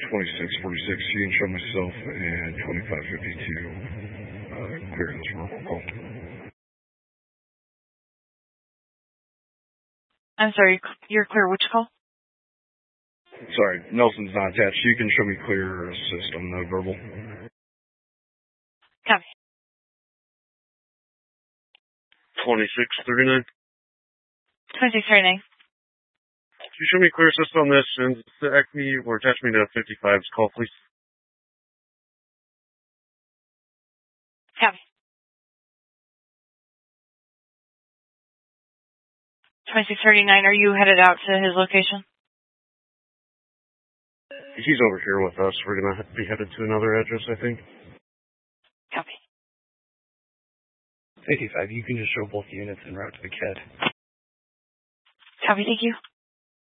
2646, you can show myself, and 2552, clear this verbal call. I'm sorry, you're clear which call? Sorry, Nelson's not attached. You can show me clear system, no verbal. Copy. 2639. 2639. Can you show me clear system on this and act me or attach me to 55's call, please? Copy. 2639, are you headed out to his location? He's over here with us. We're going to be headed to another address, I think. Copy. 55, you can just show both units en route to the CAD. Copy, thank you.